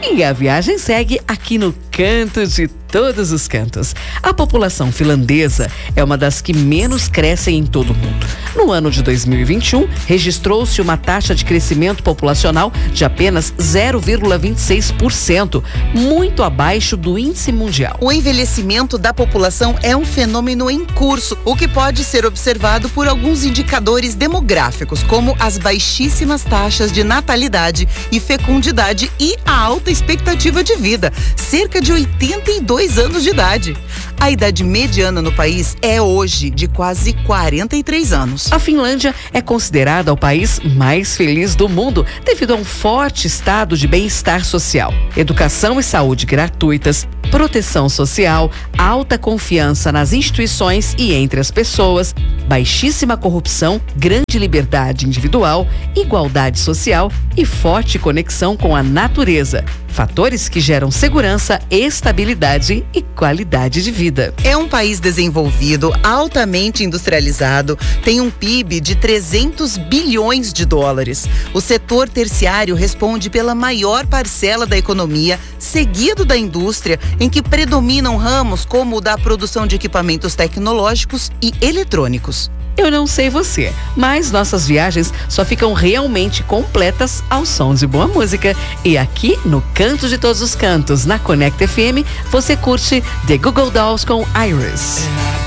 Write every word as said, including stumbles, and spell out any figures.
E a viagem segue aqui no Canto de Todos os Cantos. A população finlandesa é uma das que menos crescem em todo o mundo. No ano de dois mil e vinte e um, registrou-se uma taxa de crescimento populacional de apenas zero vírgula vinte e seis por cento, muito abaixo do índice mundial. O envelhecimento da população é um fenômeno em curso, o que pode ser observado por alguns indicadores demográficos, como as baixíssimas taxas de natalidade e fecundidade e a alta expectativa de vida, cerca de oitenta e dois anos de idade. A idade mediana no país é hoje de quase quarenta e três anos. A Finlândia é considerada o país mais feliz do mundo devido a um forte estado de bem-estar social, educação e saúde gratuitas, proteção social, alta confiança nas instituições e entre as pessoas, baixíssima corrupção, grande liberdade individual, igualdade social e forte conexão com a natureza. Fatores que geram segurança, estabilidade e qualidade de vida. É um país desenvolvido, altamente industrializado, tem um P I B de trezentos bilhões de dólares. O setor terciário responde pela maior parcela da economia, seguido da indústria, em que predominam ramos como o da produção de equipamentos tecnológicos e eletrônicos. Eu não sei você, mas nossas viagens só ficam realmente completas ao som de boa música. E aqui no Canto de Todos os Cantos, na Conecta F M, você curte The Google Dolls com Iris.